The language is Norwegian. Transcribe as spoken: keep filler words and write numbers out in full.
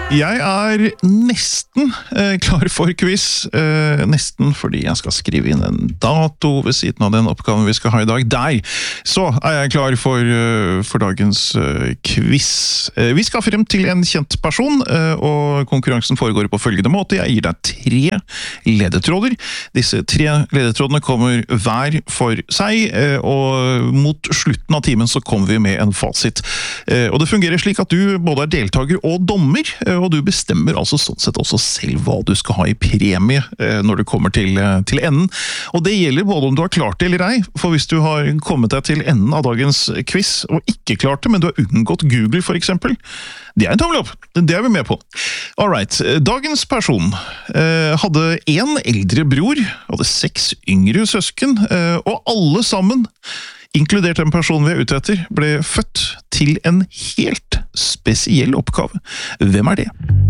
Jeg er nesten eh, klar for quiz, eh, nesten fordi jeg skal skrive inn en dato ved siden av den oppgaven vi skal ha i dag. Der, så er jeg klar for, uh, for dagens uh, quiz. Uh, vi skal frem til en kjent person, uh, og konkurransen foregår på følgende måte. Jeg gir deg tre ledetråder. Disse tre ledetrådene kommer hver for seg, uh, og mot slutten av timen så kommer vi med en fasit. Uh, og det fungerer slik at du både er deltaker og dommer, uh, og du bestemmer altså sånn sett også selv hva du skal ha i premie uh, når du kommer til, uh, til enden. Og det gjelder både om du har klart det eller ei, for hvis du har kommet deg til enden av dagens quiz og ikke klart det, men du har unngått Google for eksempel, det er en tommel opp. Det er vi med på. Alright, dagens person uh, hadde en eldre bror, hadde seks yngre søsken, uh, og alle sammen, inkludert den personen vi er ute etter, ble født til en helt spesiell oppgave. Hvem er det?